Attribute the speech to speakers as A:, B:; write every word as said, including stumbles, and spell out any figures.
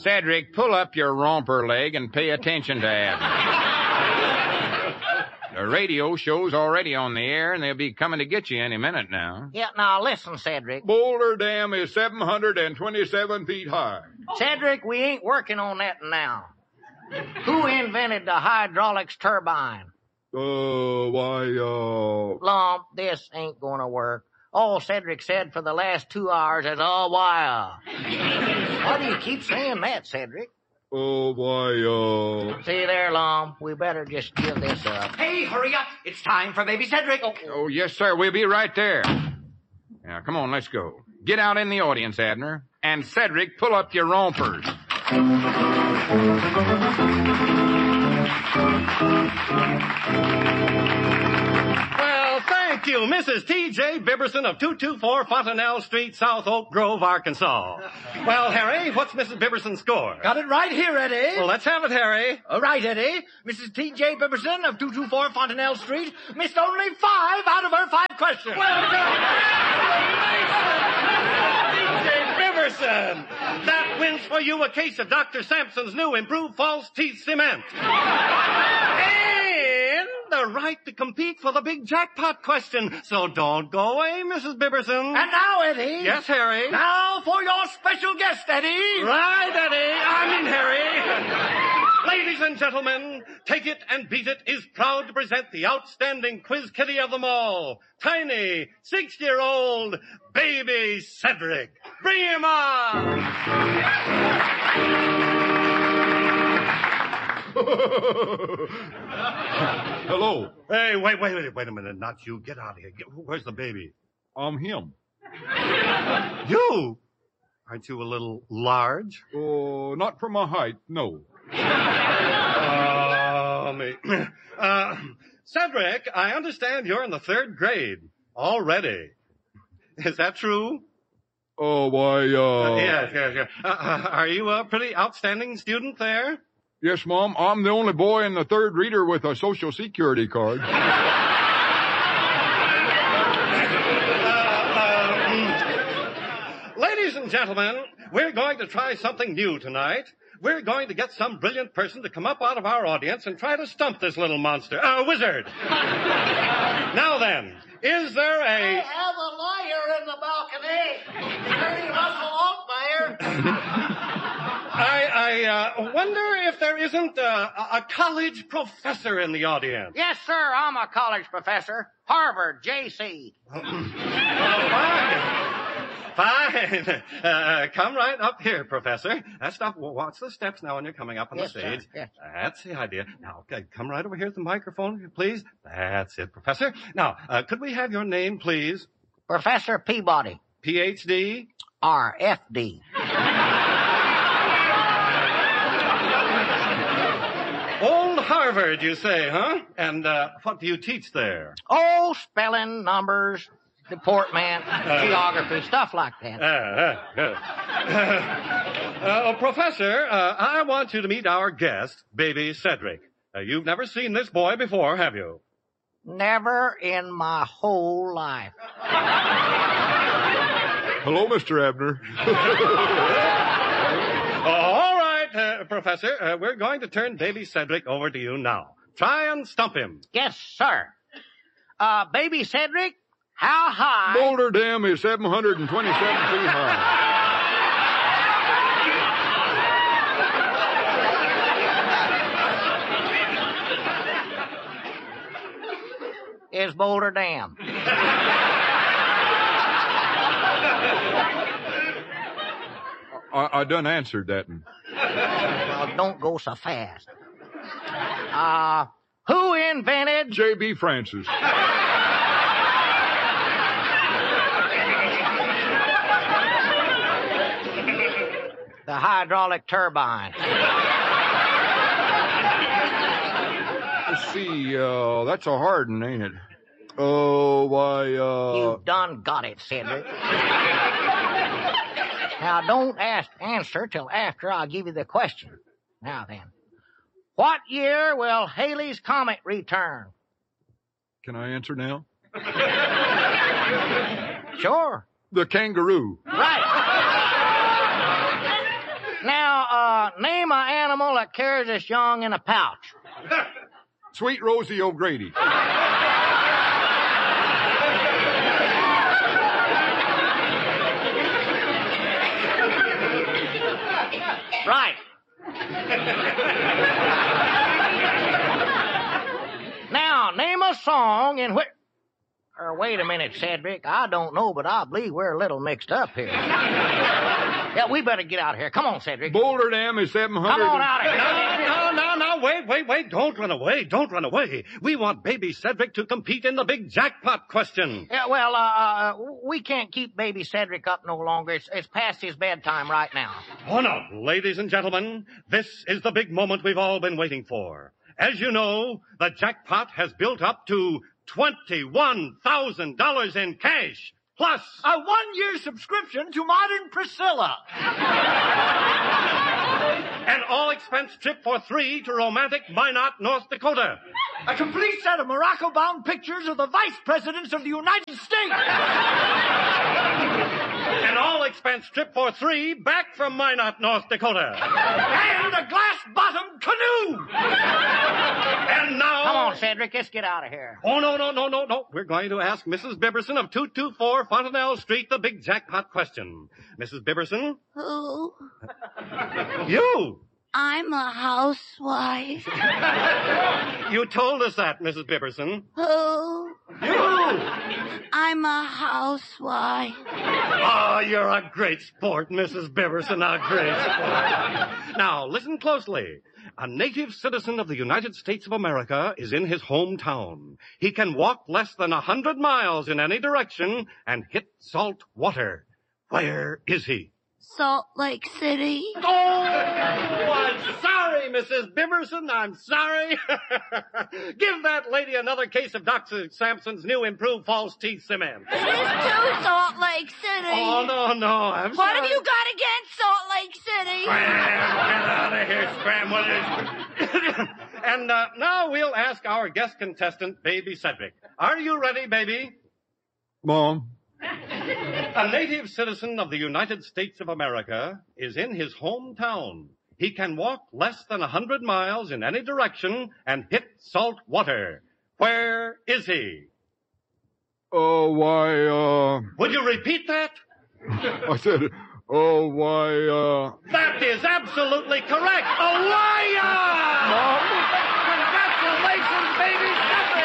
A: Cedric, pull up your romper leg and pay attention to Abner. The radio show's already on the air, and they'll be coming to get you any minute now.
B: Yeah, now listen, Cedric.
C: Boulder Dam is seven hundred twenty-seven feet high.
B: Cedric, we ain't working on that now. Who invented the hydraulics turbine?
C: Uh, why, uh...
B: Lump, this ain't gonna work. All Cedric said for the last two hours is, oh, why, uh... Why do you keep saying that, Cedric?
C: Oh, why, uh...
B: See there, Lum, we better just give this up.
D: Hey, hurry up. It's time for baby Cedric. Oh,
A: Oh, yes, sir. We'll be right there. Now, come on, let's go. Get out in the audience, Abner. And Cedric, pull up your rompers.
E: Well, thank you, Missus T J Bibberson of two two four Fontanelle Street, South Oak Grove, Arkansas. Well, Harry, what's Missus Bibberson's score?
D: got it right here, Eddie.
E: Well, let's have it, Harry.
D: All right, Eddie. Missus T J Bibberson of two two four Fontanelle Street missed only five out of her five questions.
E: Well done. T J Bibberson. That wins for you a case of Doctor Sampson's new improved false teeth cement. And the right to compete for the big jackpot question. So don't go away, Missus Bibberson.
D: And now, Eddie.
E: Yes, Harry.
D: Now for your special guest, Eddie.
E: Right, Eddie. I mean, Harry. Ladies and gentlemen, Take It and Beat It is proud to present the outstanding quiz kitty of them all, tiny, six-year-old baby Cedric. Bring him on!
C: Hello.
E: Hey, wait, wait, wait, wait a minute. Not you. Get out of here. Get, where's the baby?
C: I'm him.
E: You? Aren't you a little large?
C: Oh, not for my height, no.
E: Oh, me. Uh, Cedric, I understand you're in the third grade already. Is that true?
C: Oh, why, uh...
E: Uh, yes, yes, yes. Uh, uh, are you a pretty outstanding student there?
C: Yes, Mom. I'm the only boy in the third reader with a Social Security card.
E: Uh, uh, mm. Ladies and gentlemen, we're going to try something new tonight. We're going to get some brilliant person to come up out of our audience and try to stump this little monster. Uh, wizard. Now then, is there
B: I
E: a...
B: have a lawyer in the balcony. Attorney Russell Oakmeyer.
E: I, I uh, wonder if there isn't uh, a, a college professor in the audience.
B: Yes, sir, I'm a college professor. Harvard, J C.
E: Oh, fine. Fine. Uh, come right up here, Professor. That's not, watch the steps now when you're coming up on
B: Yes,
E: the stage.
B: sir. Yes.
E: That's the idea. Now, okay, come right over here to the microphone, please. That's it, Professor. Now, uh, could we have your name, please?
B: Professor Peabody.
E: P H D?
B: R F D.
E: Old Harvard, you say, huh? And uh, what do you teach there?
B: Oh, spelling, numbers, deportment, geography, stuff like that.
E: Uh, uh, uh. uh, Professor, uh, I want you to meet our guest, baby Cedric. Uh, you've never seen this boy before, have you?
B: Never in my whole life.
C: Hello, Mister Abner.
E: Oh, all right, uh, Professor. Uh, we're going to turn baby Cedric over to you now. Try and stump him.
B: Yes, sir. Uh, baby Cedric, how high?
C: Boulder Dam is seven hundred twenty-seven feet high.
B: Is Boulder Dam.
C: I, I done answered that one.
B: Well, don't go so fast. Uh, who invented...
C: J B. Francis.
B: the hydraulic turbine?
C: Let's see, uh, that's a hard one, ain't it? Oh, why, uh...
B: You done got it, Cedric. Now, don't ask answer till after I give you the question. Now then, what year will Halley's Comet return?
C: Can I answer now?
B: Sure.
C: The kangaroo.
B: Right. Now, uh, name an animal that carries its young in a pouch.
C: Sweet Rosie O'Grady.
B: Right. Now, name a song in which... Or wait a minute, Cedric. I don't know, but I believe we're a little mixed up here. Yeah, we better get out of here. Come on, Cedric.
C: Boulder Dam is seven hundred.
B: Come on out of here.
E: No, no, no, wait, wait, wait. Don't run away. Don't run away. We want baby Cedric to compete in the big jackpot question.
B: Yeah, well, uh, we can't keep baby Cedric up no longer. It's, it's past his bedtime right now.
E: Oh, no. Ladies and gentlemen, this is the big moment we've all been waiting for. As you know, the jackpot has built up to twenty-one thousand dollars in cash, plus
D: A one-year subscription to Modern Priscilla.
E: an all-expense trip for three to romantic Minot, North Dakota.
D: A complete set of Morocco-bound pictures of the vice presidents of the United States.
E: An all-expense trip for three back from Minot, North Dakota.
D: And a glass-bottomed canoe.
E: And now...
B: Come on, Cedric. Let's get out of here.
E: Oh, no, no, no, no, no. We're going to ask Missus Biberson of two two four Fontanelle Street the big jackpot question. Missus Biberson?
F: Who?
E: You!
F: I'm a housewife.
E: You told us that, Missus Biberson.
F: Who?
E: You!
F: I'm a housewife.
E: Oh, you're a great sport, Missus Biberson, a great sport. Now, listen closely. A native citizen of the United States of America is in his hometown. He can walk less than a hundred miles in any direction and hit salt water. Where is he?
F: Salt Lake City.
E: Oh, I'm sorry, Missus Biberson. I'm sorry. Give that lady another case of Doctor Sampson's new improved false teeth cement.
F: It is too Salt Lake City.
E: Oh, no, no, I'm
F: What
E: sorry.
F: have you got against Salt Lake City?
E: Scram, get out of here, Scram, will you? And uh, now we'll ask our guest contestant, Baby Cedric. Are you ready, baby?
C: Mom.
E: A native citizen of the United States of America is in his hometown. He can walk less than a hundred miles in any direction and hit salt water. Where is he?
C: Oh, why, uh...
E: Would you repeat that?
C: I said, oh, why, uh...
E: That is absolutely correct. A liar!
C: Mom?
E: Congratulations, baby Cedric!